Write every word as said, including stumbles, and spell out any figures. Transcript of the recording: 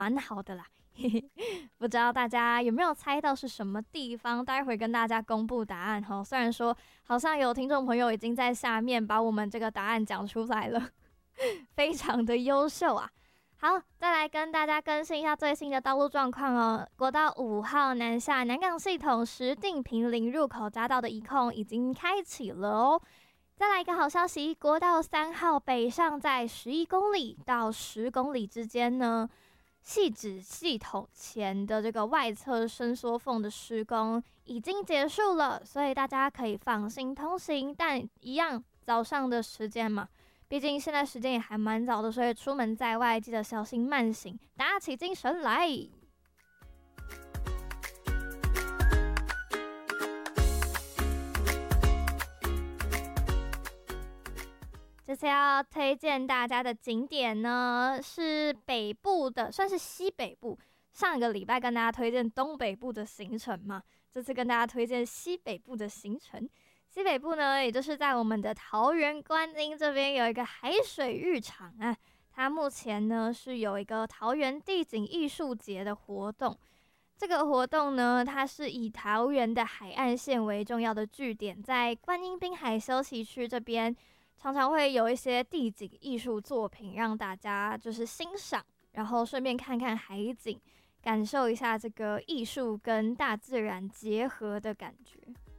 蛮好的啦。不知道大家有没有猜到是什么地方？待会跟大家公布答案哈。虽然说好像有听众朋友已经在下面把我们这个答案讲出来了，非常的优秀啊。好，再来跟大家更新一下最新的道路状况哦。国道五号南下南港系统石碇坪林入口匝道的一控已经开启了哦。再来一个好消息，国道三号北上在十一公里到十公里之间呢，汐止系统前的这个外侧伸缩缝的施工已经结束了，所以大家可以放心通行。但一样早上的时间嘛，毕竟现在时间也还蛮早的，所以出门在外记得小心慢行，打起精神来。这次要推荐大家的景点呢，是北部的，算是西北部。上一个礼拜跟大家推荐东北部的行程嘛，这次跟大家推荐西北部的行程。西北部呢，也就是在我们的桃园观音这边有一个海水浴场啊，它目前呢是有一个桃园地景艺术节的活动。这个活动呢，它是以桃园的海岸线为重要的据点，在观音滨海休息区这边，常常会有一些地景艺术作品让大家就是欣赏，然后顺便看看海景，感受一下这个艺术跟大自然结合的感觉。